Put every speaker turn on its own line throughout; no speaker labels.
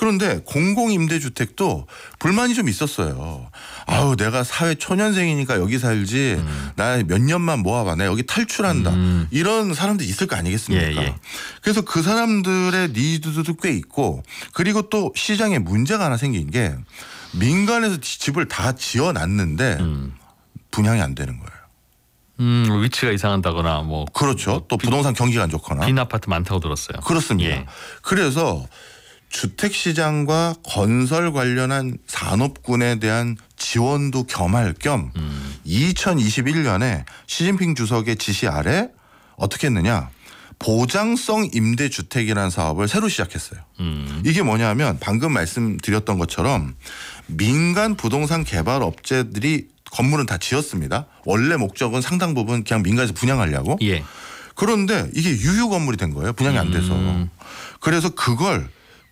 그런데 공공임대주택도 불만이 좀 있었어요. 아우 내가 사회 초년생이니까 여기 살지 나 몇 년만 모아봐 내가 여기 탈출한다. 이런 사람들이 있을 거 아니겠습니까?
예, 예.
그래서 그 사람들의 니즈도 꽤 있고 그리고 또 시장에 문제가 하나 생긴 게 민간에서 집을 다 지어놨는데 분양이 안 되는 거예요.
위치가 이상한다거나 뭐
그렇죠. 또 부동산 경기가 안 좋거나.
빈 아파트 많다고 들었어요.
그렇습니다.
예.
그래서 주택시장과 건설 관련한 산업군에 대한 지원도 겸할 겸 2021년에 시진핑 주석의 지시 아래 어떻게 했느냐. 보장성 임대주택이라는 사업을 새로 시작했어요. 이게 뭐냐면 방금 말씀드렸던 것처럼 민간 부동산 개발 업체들이 건물은 다 지었습니다. 원래 목적은 상당 부분 그냥 민간에서 분양하려고.
예.
그런데 이게 유휴 건물이 된 거예요. 분양이 안 돼서. 그래서 그걸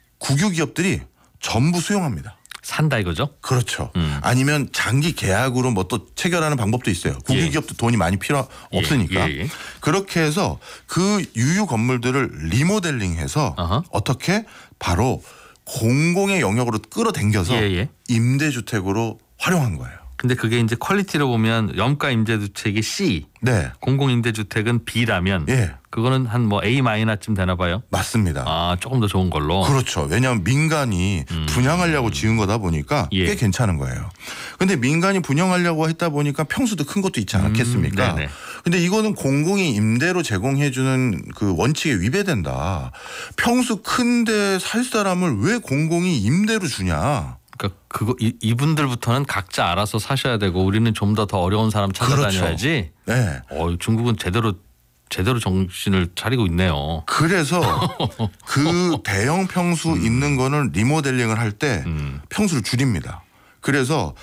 국유기업들이 전부 수용합니다.
산다 이거죠?
그렇죠. 아니면 장기 계약으로 뭐 또 체결하는 방법도 있어요. 국유기업도 돈이 많이 필요 없으니까.
예.
그렇게 해서 그 유휴 건물들을 리모델링해서
어허.
어떻게 바로 공공의 영역으로 끌어당겨서
예.
임대주택으로 활용한 거예요.
근데 그게 이제 퀄리티로 보면 염가 임대주택이 C,
네.
공공임대주택은 B라면
예.
그거는 한 뭐 A-쯤 되나 봐요.
맞습니다.
아 조금 더 좋은 걸로.
그렇죠. 왜냐하면 민간이 분양하려고 지은 거다 보니까
예.
꽤 괜찮은 거예요. 근데 민간이 분양하려고 했다 보니까 평수도 큰 것도 있지 않겠습니까?
네네.
근데 이거는 공공이 임대로 제공해 주는 그 원칙에 위배된다. 평수 큰데 살 사람을 왜 공공이 임대로 주냐?
그러니까 그거 이분들부터는 각자 알아서 사셔야 되고 우리는 좀 더 어려운 사람 찾아다녀야지.
그렇죠. 네.
중국은 제대로 정신을 차리고 있네요.
그래서 그 대형 평수 있는 거는 리모델링을 할 때 평수를 줄입니다. 그래서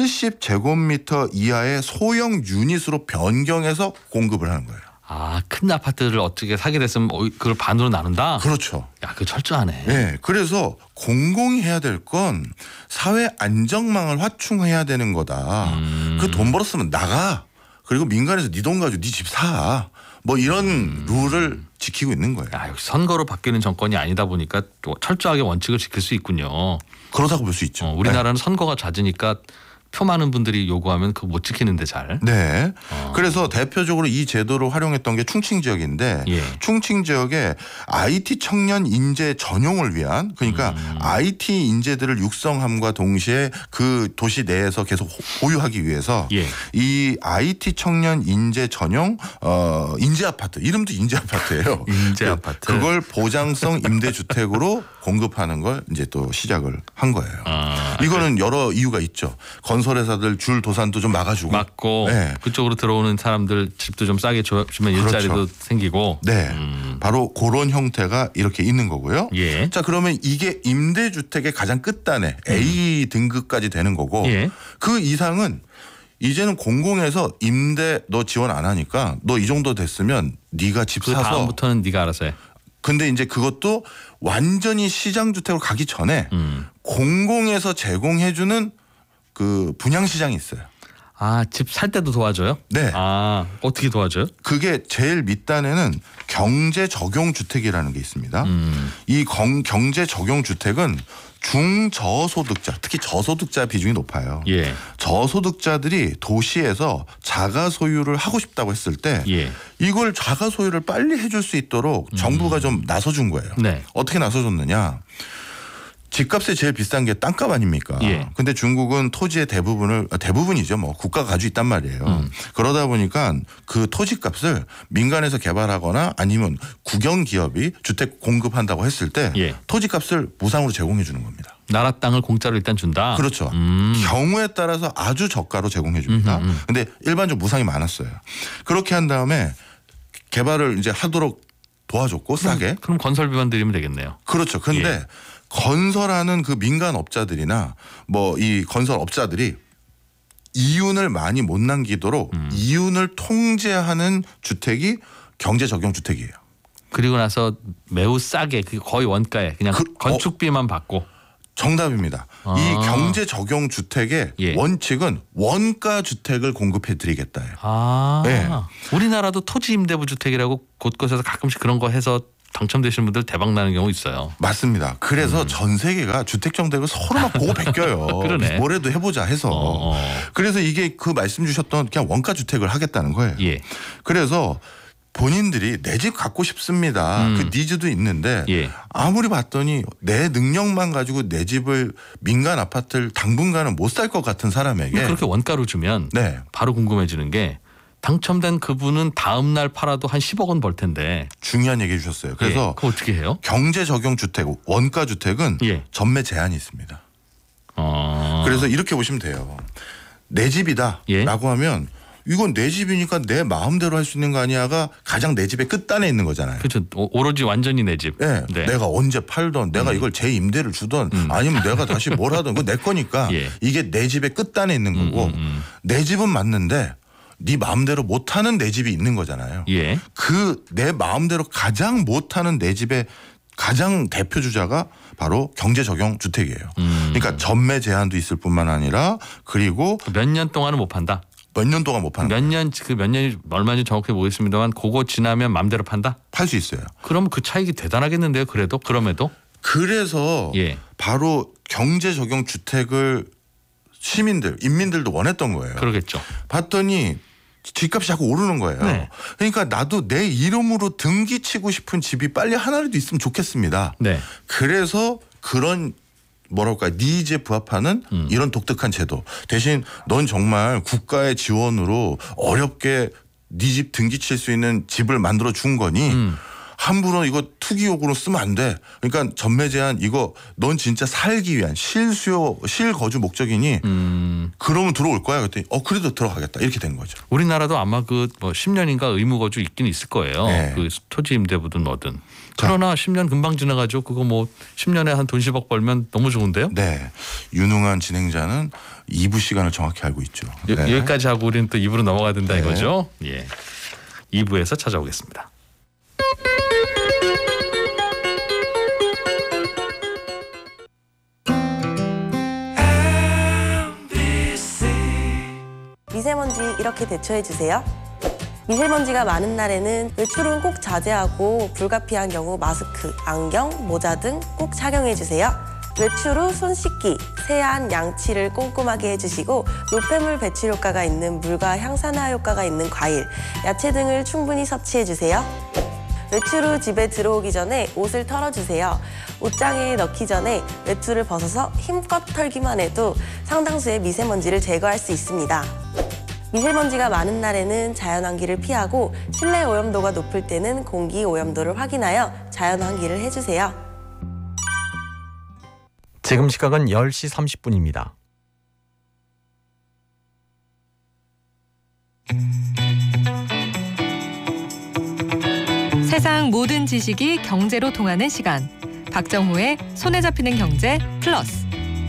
70제곱미터 이하의 소형 유닛으로 변경해서 공급을 하는 거예요.
아, 큰 아파트를 어떻게 사게 됐으면 그걸 반으로 나눈다?
그렇죠.
야, 그거 철저하네.
네. 그래서 공공이 해야 될 건 사회 안정망을 확충해야 되는 거다. 그 돈 벌었으면 나가. 그리고 민간에서 네 돈 가지고 네 집 사. 뭐 이런 룰을 지키고 있는 거예요.
야, 역시 선거로 바뀌는 정권이 아니다 보니까 또 철저하게 원칙을 지킬 수 있군요.
그렇다고 볼 수 있죠.
우리나라는 선거가 잦으니까 표 많은 분들이 요구하면 그거 못 지키는데 잘.
네. 그래서 대표적으로 이 제도를 활용했던 게 충칭 지역인데
예.
충칭 지역에 IT 청년 인재 전용을 위한 그러니까 IT 인재들을 육성함과 동시에 그 도시 내에서 계속 보유하기 위해서
예.
이 IT 청년 인재 전용 인재 아파트 이름도 인재 아파트예요.
인재 아파트.
그걸 보장성 임대주택으로 공급하는 걸 이제 또 시작을 한 거예요. 이거는 여러 이유가 있죠. 건설회사들 줄 도산도 좀 막아주고 네.
그쪽으로 들어오는 사람들 집도 좀 싸게 주면 일자리도
그렇죠.
생기고.
네, 바로 그런 형태가 이렇게 있는 거고요.
예.
자 그러면 이게 임대주택의 가장 끝단에 A 등급까지 되는 거고
예.
그 이상은 이제는 공공에서 임대 너 지원 안 하니까 너 이 정도 됐으면 네가 집
그
사서
다음부터는 네가 알아서 해.
근데 이제 그것도 완전히 시장주택으로 가기 전에 공공에서 제공해주는 그 분양시장이 있어요.
아, 집 살 때도 도와줘요?
네.
아, 어떻게 도와줘요?
그게 제일 밑단에는 경제적용주택이라는 게 있습니다. 이 경제적용주택은 중저소득자, 특히 저소득자 비중이 높아요.
예.
저소득자들이 도시에서 자가 소유를 하고 싶다고 했을 때
예.
이걸 자가 소유를 빨리 해줄 수 있도록 정부가 좀 나서준 거예요.
네.
어떻게 나서줬느냐. 집값이 제일 비싼 게 땅값 아닙니까?
예.
근데 중국은 토지의 대부분이죠. 뭐 국가가 가지고 있단 말이에요. 그러다 보니까 그 토지값을 민간에서 개발하거나 아니면 국영 기업이 주택 공급한다고 했을 때
예.
토지값을 무상으로 제공해 주는 겁니다.
나라 땅을 공짜로 일단 준다.
그렇죠. 경우에 따라서 아주 저가로 제공해 줍니다. 근데 일반적으로 무상이 많았어요. 그렇게 한 다음에 개발을 이제 하도록 도와줬고 싸게.
그럼 건설비만 드리면 되겠네요.
그렇죠. 근데
예.
건설하는 그 민간 업자들이나 뭐 이 건설 업자들이 이윤을 많이 못 남기도록 이윤을 통제하는 주택이 경제 적용 주택이에요.
그리고 나서 매우 싸게 거의 원가에 그냥 건축비만 받고.
정답입니다. 이 경제 적용 주택의
예.
원칙은 원가 주택을 공급해 드리겠다예요.
아.
네.
우리나라도 토지 임대부 주택이라고 곳곳에서 가끔씩 그런 거 해서 당첨되시는 분들 대박 나는 경우 있어요.
맞습니다. 그래서 전 세계가 주택 정책을 서로 막 보고 베껴요.
그러네.
뭐라도 해보자 해서. 그래서 이게 그 말씀 주셨던 그냥 원가 주택을 하겠다는 거예요.
예.
그래서 본인들이 내 집 갖고 싶습니다. 그 니즈도 있는데
예.
아무리 봤더니 내 능력만 가지고 내 집을 민간 아파트를 당분간은 못 살 것 같은 사람에게
그렇게 원가로 주면
네.
바로 궁금해지는 게 당첨된 그분은 다음 날 팔아도 한 10억 원 벌 텐데.
중요한 얘기 해주셨어요. 그래서
그거 어떻게 해요?
경제 적용 주택, 원가 주택은
예.
전매 제한이 있습니다. 그래서 이렇게 보시면 돼요. 내 집이다라고
예.
하면 이건 내 집이니까 내 마음대로 할 수 있는 거 아니야가 가장 내 집의 끝단에 있는 거잖아요.
그렇죠. 오로지 완전히 내 집.
네.
네.
내가 언제 팔던 내가 이걸 재임대를 주던 아니면 내가 다시 뭘 하든 그거 내 거니까
예.
이게 내 집의 끝단에 있는 거고 내 집은 맞는데 네 마음대로 못하는 내 집이 있는 거잖아요.
예.
그 내 마음대로 가장 못하는 내 집의 가장 대표 주자가 바로 경제 적용 주택이에요. 그러니까 전매 제한도 있을 뿐만 아니라 그리고
몇 년 동안은 못 판다.
몇 년 동안 못 파는
몇 년이 얼마인지 정확히 모르겠습니다만 그거 지나면 맘대로 판다.
팔 수 있어요.
그럼 그 차익이 대단하겠는데요. 그럼에도.
그래서
예.
바로 경제 적용 주택을 시민들, 인민들도 원했던 거예요.
그러겠죠.
봤더니 집값이 자꾸 오르는 거예요.
네.
그러니까 나도 내 이름으로 등기치고 싶은 집이 빨리 하나라도 있으면 좋겠습니다.
네.
그래서 그런 뭐랄까 니즈에 부합하는 이런 독특한 제도 대신 넌 정말 국가의 지원으로 어렵게 네 집 등기칠 수 있는 집을 만들어 준 거니 함부로 이거 투기용으로 쓰면 안 돼. 그러니까 전매 제한 이거 넌 진짜 살기 위한 실수요 실거주 목적이니 그러면 들어올 거야. 그랬더니 그래도 들어가겠다 이렇게 된 거죠.
우리나라도 아마 그 뭐 10년인가 의무 거주 있긴 있을 거예요.
네.
그 토지 임대부든 뭐든. 그러나 10년 금방 지나가죠. 그거 뭐 10년에 한 돈 10억 벌면 너무 좋은데요.
네. 유능한 진행자는 2부 시간을 정확히 알고 있죠. 네.
여기까지 하고 우리는 또 2부로 넘어가야 된다
네.
이거죠. 예. 2부에서 찾아오겠습니다.
미세먼지 이렇게 대처해주세요. 미세먼지가 많은 날에는 외출은 꼭 자제하고 불가피한 경우 마스크, 안경, 모자 등 꼭 착용해주세요. 외출 후 손 씻기, 세안, 양치를 꼼꼼하게 해주시고 노폐물 배출 효과가 있는 물과 향산화 효과가 있는 과일, 야채 등을 충분히 섭취해주세요. 외출 후 집에 들어오기 전에 옷을 털어주세요. 옷장에 넣기 전에 외투를 벗어서 힘껏 털기만 해도 상당수의 미세먼지를 제거할 수 있습니다. 미세먼지가 많은 날에는 자연환기를 피하고 실내 오염도가 높을 때는 공기 오염도를 확인하여 자연환기를 해주세요.
지금 시각은 10시 30분입니다.
세상 모든 지식이 경제로 통하는 시간. 박정호의 손에 잡히는 경제 플러스.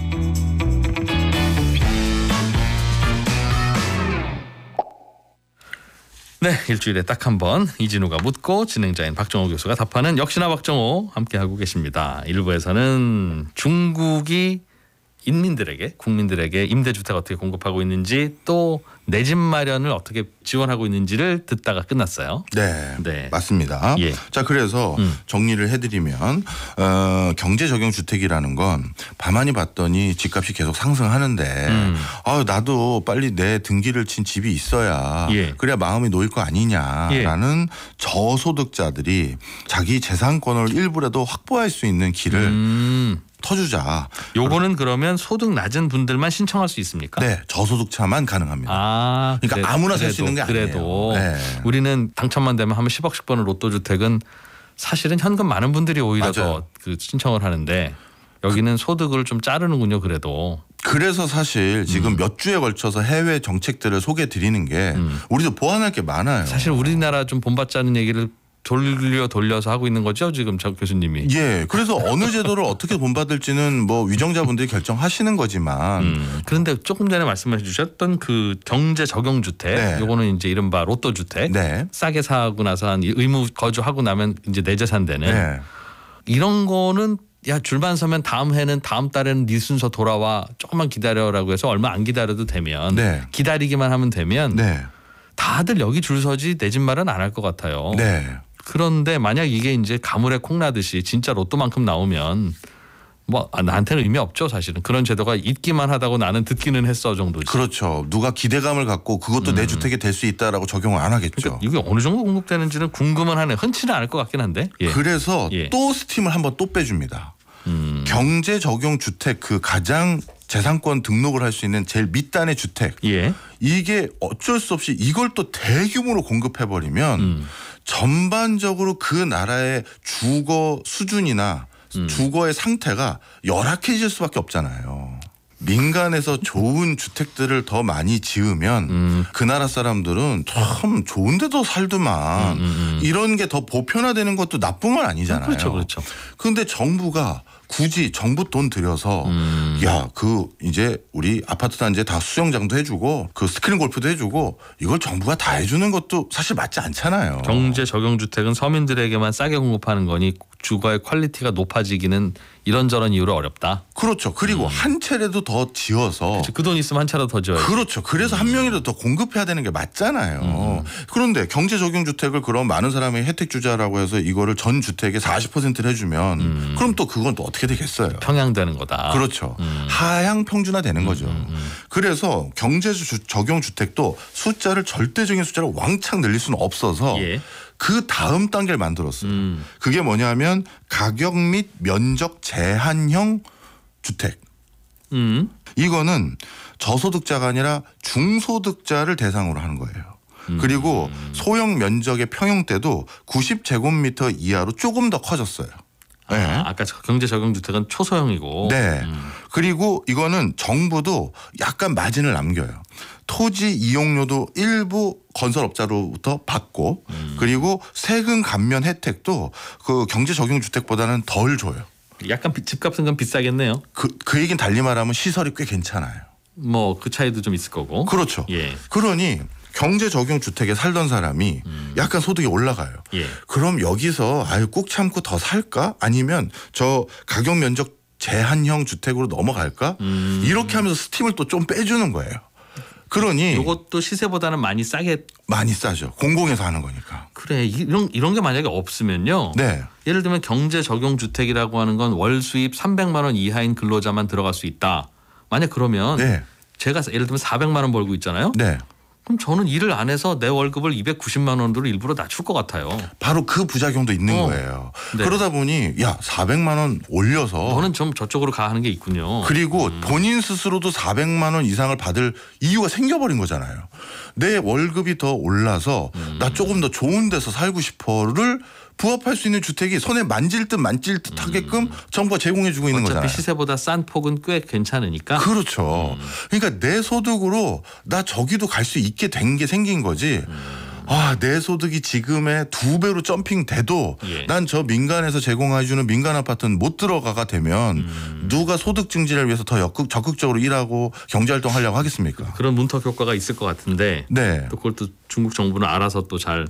네, 일주일에 딱 한 번 이진우가 묻고 진행자인 박정호 교수가 답하는 역시나 박정호 함께하고 계십니다. 1부에서는 중국이 국민들에게 임대주택 어떻게 공급하고 있는지 또 내 집 마련을 어떻게 지원하고 있는지를 듣다가 끝났어요.
네,
네.
맞습니다.
예.
자, 그래서 정리를 해드리면 경제 적용 주택이라는 건 가만히 봤더니 집값이 계속 상승하는데 나도 빨리 내 등기를 친 집이 있어야
예.
그래야 마음이 놓일 거 아니냐라는 저소득자들이 자기 재산권을 일부라도 확보할 수 있는 길을 터주자.
요거는 그러면 소득 낮은 분들만 신청할 수 있습니까?
네, 저소득자만 가능합니다. 그러니까
그래도,
아무나 살 수 있는 게
그래도
아니에요. 네.
우리는 당첨만 되면 하면 10억씩 버는 로또 주택은 사실은 현금 많은 분들이 오히려
맞아요.
더 그 신청을 하는데 여기는 소득을 좀 자르는군요.
그래서 사실 지금 몇 주에 걸쳐서 해외 정책들을 소개해 드리는 게 우리도 보완할 게 많아요.
사실 우리나라 좀 본받지 않은 얘기를 돌려서 하고 있는 거죠 지금 장 교수님이.
예, 그래서 어느 제도를 어떻게 본받을지는 뭐 위정자분들이 결정하시는 거지만
그런데 조금 전에 말씀해 주셨던 그 경제 적용 주택,
네.
요거는 이제 이른바 로또 주택,
네.
싸게 사고 나서 한 의무 거주하고 나면 이제 내 재산 되는
네.
이런 거는 야 줄만 서면 다음 해는 다음 달에는 네 순서 돌아와 조금만 기다려라고 해서 얼마 안 기다려도 되면
네.
기다리기만 하면 되면
네.
다들 여기 줄 서지 내 집 말은 안 할 것 같아요.
네.
그런데 만약 이게 이제 가물에 콩 나듯이 진짜 로또만큼 나오면 뭐 나한테는 의미 없죠 사실은. 그런 제도가 있기만 하다고 나는 듣기는 했어 정도지.
그렇죠. 누가 기대감을 갖고 그것도 내 주택이 될 수 있다라고 적용을 안 하겠죠.
이게 어느 정도 공급되는지는 궁금은 하네. 흔치는 않을 것 같긴 한데. 예.
그래서
예.
또 스팀을 한번 또 빼줍니다. 경제 적용 주택 그 가장 재산권 등록을 할 수 있는 제일 밑단의 주택.
예.
이게 어쩔 수 없이 이걸 또 대규모로 공급해 버리면 전반적으로 그 나라의 주거 수준이나 주거의 상태가 열악해질 수밖에 없잖아요. 민간에서 좋은 주택들을 더 많이 지으면 그 나라 사람들은 참 좋은 데도 살더만 이런 게 더 보편화되는 것도 나쁜 건 아니잖아요.
그렇죠, 그렇죠.
그런데 정부가 굳이 정부 돈 들여서 야, 그 이제 우리 아파트 단지에 다 수영장도 해주고 그 스크린 골프도 해주고 이걸 정부가 다 해주는 것도 사실 맞지 않잖아요.
경제 적용 주택은 서민들에게만 싸게 공급하는 거니 주거의 퀄리티가 높아지기는 이런저런 이유로 어렵다.
그렇죠. 그리고 한 채라도 더 지어서
그 돈 있으면 한 차라도 더 지어야지.
그렇죠. 그래서 한 명이라도 더 공급해야 되는 게 맞잖아요. 그런데 경제 적용 주택을 그럼 많은 사람이 혜택 주자라고 해서 이거를 전 주택의 40%를 해주면 그럼 또 그건 또 어떻게 되겠어요?
평양되는 거다.
그렇죠. 하향 평준화 되는 거죠. 그래서 경제 적용 주택도 숫자를 절대적인 숫자로 왕창 늘릴 수는 없어서
예.
그 다음 단계를 만들었어요. 그게 뭐냐면 가격 및 면적 제한형 주택. 이거는 저소득자가 아니라 중소득자를 대상으로 하는 거예요. 그리고 소형 면적의 평형대도 90제곱미터 이하로 조금 더 커졌어요. 네.
아까 경제 적용 주택은 초소형이고.
네. 그리고 이거는 정부도 약간 마진을 남겨요. 토지 이용료도 일부 건설업자로부터 받고 그리고 세금 감면 혜택도 그 경제 적용 주택보다는 덜 줘요.
약간 집값은 좀 비싸겠네요.
그 얘기는 달리 말하면 시설이 꽤 괜찮아요.
뭐 그 차이도 좀 있을 거고.
그렇죠.
예.
그러니 경제 적용 주택에 살던 사람이 약간 소득이 올라가요.
예.
그럼 여기서 아유 꾹 참고 더 살까? 아니면 저 가격 면적 제한형 주택으로 넘어갈까? 이렇게 하면서 스팀을 또 좀 빼주는 거예요. 그러니
이것도 시세보다는 많이 싸게.
많이 싸죠. 공공에서 하는 거니까.
그래 이런 게 만약에 없으면요.
네.
예를 들면 경제 적용 주택이라고 하는 건 월 수입 300만 원 이하인 근로자만 들어갈 수 있다. 만약 그러면
네.
제가 예를 들면 400만 원 벌고 있잖아요.
네.
그럼 저는 일을 안 해서 내 월급을 290만 원으로 일부러 낮출 것 같아요.
바로 그 부작용도 있는 거예요.
네.
그러다 보니 야 400만 원 올려서
너는 좀 저쪽으로 가 하는 게 있군요.
그리고 본인 스스로도 400만 원 이상을 받을 이유가 생겨버린 거잖아요. 내 월급이 더 올라서 나 조금 더 좋은 데서 살고 싶어를 부합할 수 있는 주택이 손에 만질 듯 만질 듯 하게끔 정부가 제공해주고 있는
어차피
거잖아요.
시세보다 싼 폭은 꽤 괜찮으니까.
그렇죠. 그러니까 내 소득으로 나 저기도 갈 수 있게 된 게 생긴 거지. 아, 내 소득이 지금의 2배로 점핑 돼도
예.
난 저 민간에서 제공해주는 민간 아파트는 못 들어가가 되면 누가 소득 증진을 위해서 더 적극적으로 일하고 경제활동 하려고 하겠습니까?
그런 문턱 효과가 있을 것 같은데
네.
또 그걸 또 중국 정부는 알아서 또 잘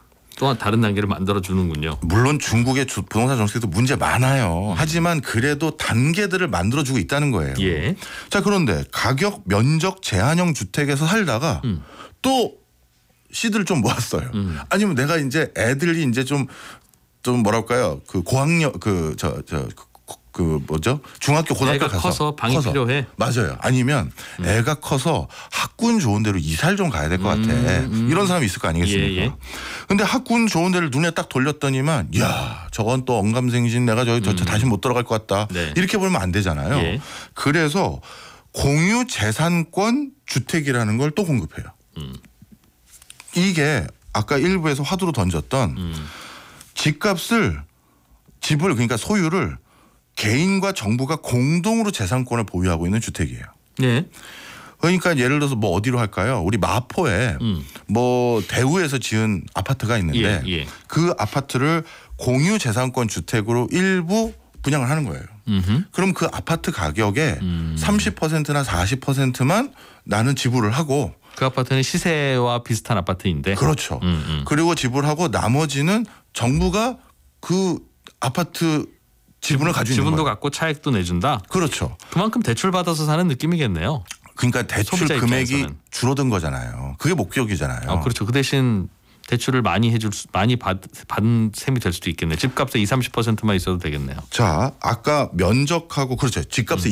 또한 다른 단계를 만들어 주는군요.
물론 중국의 부동산 정책도 문제 많아요. 하지만 그래도 단계들을 만들어주고 있다는 거예요.
예.
자, 그런데 가격 면적 제한형 주택에서 살다가 또 씨들을 좀 모았어요. 아니면 내가 이제 애들이 이제 좀 뭐랄까요? 그 고학력 그 뭐죠? 중학교 고등학교
애가
가서
커서 방이 필요해.
맞아요. 아니면 애가 커서 학군 좋은 데로 이사를 좀 가야 될 것 같아. 이런 사람이 있을 거 아니겠습니까?
예, 예.
근데 학군 좋은 데를 눈에 딱 돌렸더니만 야 저건 또 언감생신 내가 저 다시 못 들어갈 것 같다.
네.
이렇게 보면 안 되잖아요.
예.
그래서 공유 재산권 주택이라는 걸 또 공급해요. 이게 아까 일부에서 화두로 던졌던 집을 그러니까 소유를 개인과 정부가 공동으로 재산권을 보유하고 있는 주택이에요.
네.
그러니까 예를 들어서 뭐 어디로 할까요? 우리 마포에 뭐 대우에서 지은 아파트가 있는데
예.
그 아파트를 공유 재산권 주택으로 일부 분양을 하는 거예요. 그럼 그 아파트 가격의 30%나 40%만 나는 지불을 하고
그 아파트는 시세와 비슷한 아파트인데.
그렇죠. 그리고 지불하고 나머지는 정부가 그 아파트 지분을 가지고 있는
지분도
거예요.
갖고 차액도 내준다.
그렇죠.
그만큼 대출 받아서 사는 그러니까
그러니까 대출
소비자
금액이
입장에서는.
줄어든 거잖아요. 그게 목적이잖아요.
그렇죠. 그 대신 대출을 많이 받은 셈이 될 수도 있겠네요. 집값의 20-30%만 있어도 되겠네요.
자, 아까 면적하고 그렇죠. 집값의